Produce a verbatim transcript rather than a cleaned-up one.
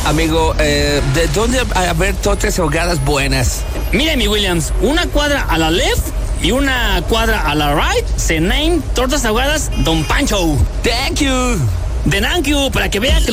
amigo, eh, ¿de dónde haber tortas ahogadas buenas? Mire, mi Williams, una cuadra a la left y una cuadra a la right se name Tortas Ahogadas Don Pancho. Thank you. De thank you, para que vean que